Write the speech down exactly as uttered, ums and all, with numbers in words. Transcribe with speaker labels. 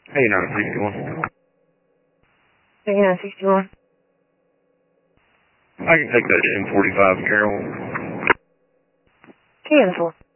Speaker 1: eighty-nine sixty-one.
Speaker 2: eighty-nine sixty-one.
Speaker 1: I can take that ten forty-five, Carol.
Speaker 2: Cancel.